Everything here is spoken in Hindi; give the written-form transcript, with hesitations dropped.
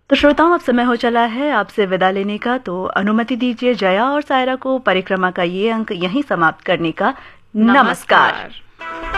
तो श्रोताओं, अब समय हो चला है आपसे विदा लेने का, तो अनुमति दीजिए जया और सायरा को परिक्रमा का ये अंक यहीं समाप्त करने का। नमस्कार।